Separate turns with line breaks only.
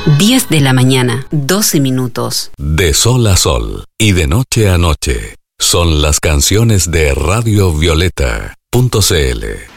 10 de la mañana, 12 minutos.
De sol a sol y de noche a noche son las canciones de radiovioleta.cl.